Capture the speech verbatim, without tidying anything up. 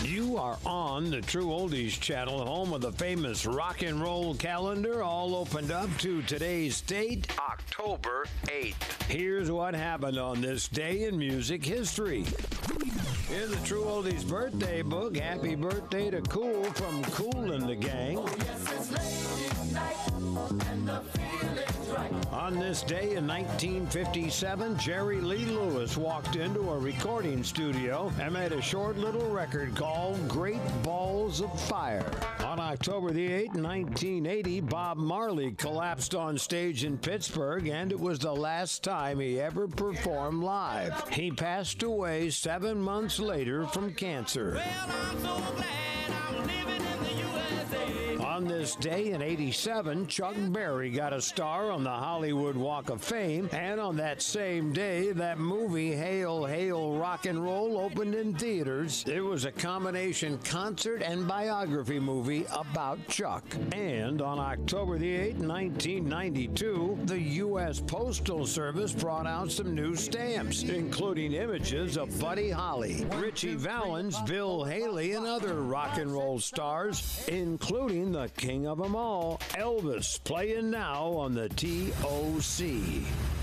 You are on the True Oldies channel, home of the famous rock and roll calendar, all opened up to today's date, October eighth. Here's what happened on this day in music history. In the True Oldies birthday book, happy birthday to Cool from Kool and the Gang. Oh, yes, it's late night and the feeling's right. On this day in nineteen fifty-seven, Jerry Lee Lewis walked into a recording studio and made a short little record called Great Balls of Fire. On October the eighth, nineteen eighty, Bob Marley collapsed on stage in Pittsburgh, and it was the last time he ever performed live. He passed away seven months later from cancer. Well, I'm so glad I'm living in the U S A. On this day in eighty-seven, Chuck Berry got a star on the Hollywood Walk of Fame, and on that same day, that movie Hail, Hail, Rock and Roll opened in theaters. It was a combination concert and biography movie about Chuck. And on October the eighth, nineteen ninety-two, the U S Postal Service brought out some new stamps, including images of Buddy Holly, Ritchie Valens, Bill Haley, and other rock and roll stars, including the king of them all, Elvis, playing now on the T O C.